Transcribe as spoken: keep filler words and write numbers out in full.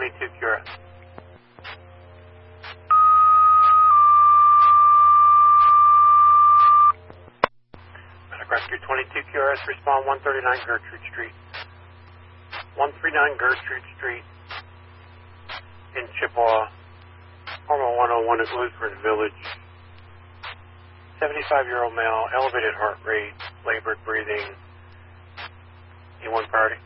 twenty-two Q R S. Medic Rescue twenty-two Q R S, respond one thirty-nine Gertrude Street. one thirty-nine Gertrude Street in Chippewa. Hormone one oh one at Lutheran Village. seventy-five-year-old male, elevated heart rate, labored breathing. You want priority?